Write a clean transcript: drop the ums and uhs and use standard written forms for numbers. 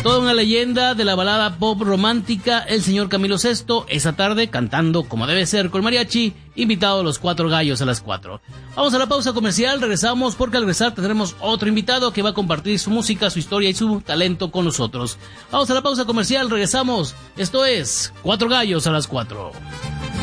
Toda una leyenda de la balada pop romántica, el señor Camilo Sesto, esa tarde cantando como debe ser con mariachi, invitado a los Cuatro Gallos a las 4. Vamos a la pausa comercial, regresamos porque al regresar tendremos otro invitado que va a compartir su música, su historia y su talento con nosotros. Vamos a la pausa comercial, regresamos. Esto es Cuatro Gallos a las 4.